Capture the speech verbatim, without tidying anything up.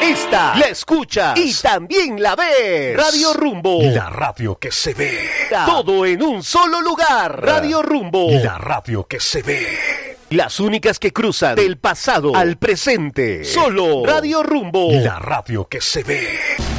Esta la escuchas y también la ves. Radio Rumbo, la radio que se ve. Todo en un solo lugar. Radio Rumbo, la radio que se ve. Las únicas que cruzan del pasado al presente. Solo Radio Rumbo, la radio que se ve.